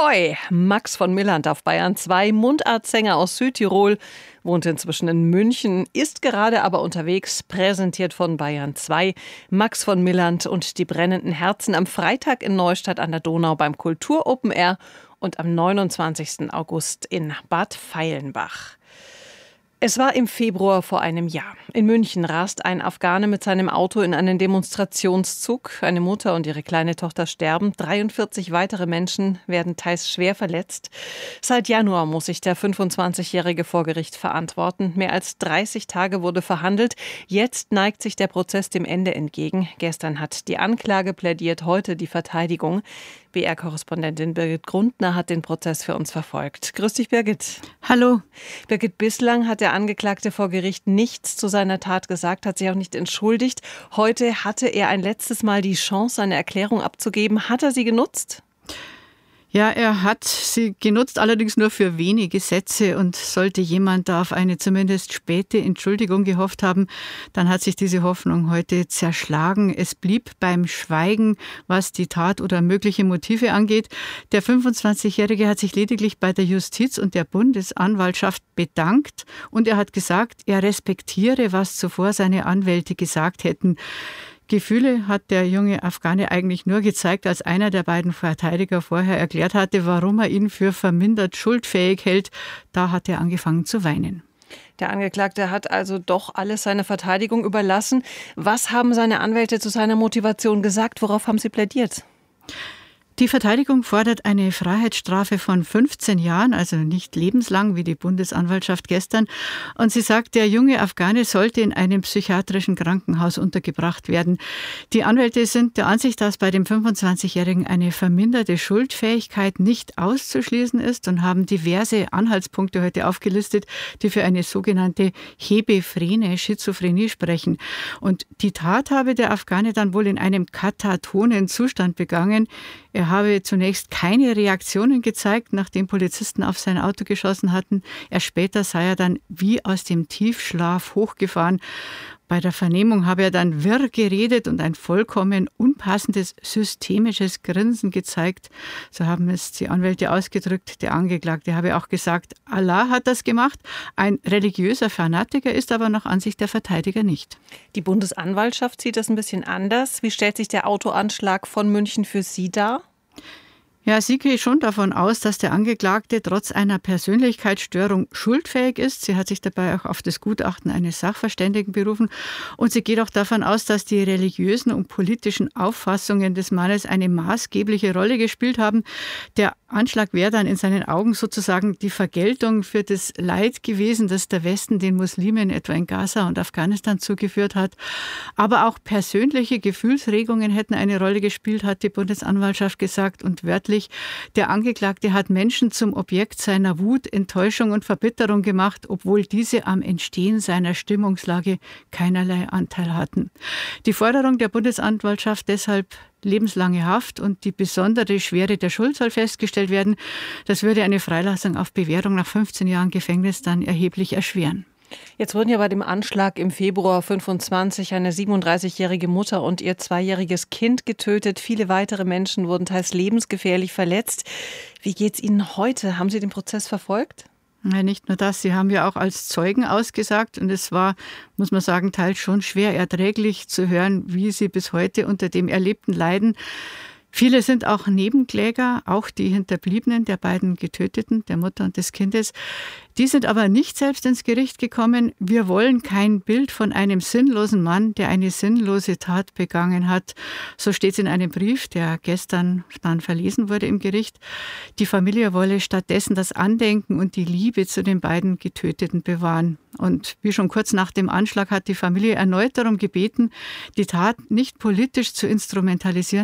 Ahoi! Max von Milland auf Bayern 2, Mundartsänger aus Südtirol, wohnt inzwischen in München, ist gerade aber unterwegs, präsentiert von Bayern 2. Max von Milland und die brennenden Herzen am Freitag in Neustadt an der Donau beim Kultur Open Air und am 29. August in Bad Feilenbach. Es war im Februar vor einem Jahr. In München rast ein Afghane mit seinem Auto in einen Demonstrationszug. Eine Mutter und ihre kleine Tochter sterben. 43 weitere Menschen werden teils schwer verletzt. Seit Januar muss sich der 25-Jährige vor Gericht verantworten. Mehr als 30 Tage wurde verhandelt. Jetzt neigt sich der Prozess dem Ende entgegen. Gestern hat die Anklage plädiert, heute die Verteidigung. BR-Korrespondentin Birgit Grundner hat den Prozess für uns verfolgt. Grüß dich, Birgit. Hallo. Birgit, bislang hat der Angeklagte vor Gericht nichts zu seiner Tat gesagt, hat sich auch nicht entschuldigt. Heute hatte er ein letztes Mal die Chance, seine Erklärung abzugeben. Hat er sie genutzt? Ja, er hat sie genutzt, allerdings nur für wenige Sätze, und sollte jemand da auf eine zumindest späte Entschuldigung gehofft haben, dann hat sich diese Hoffnung heute zerschlagen. Es blieb beim Schweigen, was die Tat oder mögliche Motive angeht. Der 25-Jährige hat sich lediglich bei der Justiz und der Bundesanwaltschaft bedankt und er hat gesagt, er respektiere, was zuvor seine Anwälte gesagt hätten. Gefühle hat der junge Afghane eigentlich nur gezeigt, als einer der beiden Verteidiger vorher erklärt hatte, warum er ihn für vermindert schuldfähig hält. Da hat er angefangen zu weinen. Der Angeklagte hat also doch alles seiner Verteidigung überlassen. Was haben seine Anwälte zu seiner Motivation gesagt? Worauf haben sie plädiert? Die Verteidigung fordert eine Freiheitsstrafe von 15 Jahren, also nicht lebenslang wie die Bundesanwaltschaft gestern. Und sie sagt, der junge Afghane sollte in einem psychiatrischen Krankenhaus untergebracht werden. Die Anwälte sind der Ansicht, dass bei dem 25-Jährigen eine verminderte Schuldfähigkeit nicht auszuschließen ist und haben diverse Anhaltspunkte heute aufgelistet, die für eine sogenannte hebephrene Schizophrenie sprechen. Und die Tat habe der Afghane dann wohl in einem katatonen Zustand begangen. Er habe zunächst keine Reaktionen gezeigt, nachdem Polizisten auf sein Auto geschossen hatten. Erst später sei er dann wie aus dem Tiefschlaf hochgefahren. Bei der Vernehmung habe er dann wirr geredet und ein vollkommen unpassendes systemisches Grinsen gezeigt. So haben es die Anwälte ausgedrückt. Der Angeklagte habe auch gesagt, Allah hat das gemacht. Ein religiöser Fanatiker ist aber nach Ansicht der Verteidiger nicht. Die Bundesanwaltschaft sieht das ein bisschen anders. Wie stellt sich der Autoanschlag von München für Sie dar? Ja, sie geht schon davon aus, dass der Angeklagte trotz einer Persönlichkeitsstörung schuldfähig ist. Sie hat sich dabei auch auf das Gutachten eines Sachverständigen berufen. Und sie geht auch davon aus, dass die religiösen und politischen Auffassungen des Mannes eine maßgebliche Rolle gespielt haben. Der Anschlag wäre dann in seinen Augen sozusagen die Vergeltung für das Leid gewesen, das der Westen den Muslimen etwa in Gaza und Afghanistan zugeführt hat. Aber auch persönliche Gefühlsregungen hätten eine Rolle gespielt, hat die Bundesanwaltschaft gesagt, und wörtlich: Der Angeklagte hat Menschen zum Objekt seiner Wut, Enttäuschung und Verbitterung gemacht, obwohl diese am Entstehen seiner Stimmungslage keinerlei Anteil hatten. Die Forderung der Bundesanwaltschaft deshalb: lebenslange Haft und die besondere Schwere der Schuld soll festgestellt werden. Das würde eine Freilassung auf Bewährung nach 15 Jahren Gefängnis dann erheblich erschweren. Jetzt wurden ja bei dem Anschlag im Februar 25 eine 37-jährige Mutter und ihr 2-jähriges Kind getötet. Viele weitere Menschen wurden teils lebensgefährlich verletzt. Wie geht's Ihnen heute? Haben Sie den Prozess verfolgt? Nein, nicht nur das. Sie haben ja auch als Zeugen ausgesagt und es war, muss man sagen, teils schon schwer erträglich zu hören, wie Sie bis heute unter dem Erlebten leiden. Viele sind auch Nebenkläger, auch die Hinterbliebenen der beiden Getöteten, der Mutter und des Kindes. Die sind aber nicht selbst ins Gericht gekommen. Wir wollen kein Bild von einem sinnlosen Mann, der eine sinnlose Tat begangen hat. So steht es in einem Brief, der gestern dann verlesen wurde im Gericht. Die Familie wolle stattdessen das Andenken und die Liebe zu den beiden Getöteten bewahren. Und wie schon kurz nach dem Anschlag hat die Familie erneut darum gebeten, die Tat nicht politisch zu instrumentalisieren.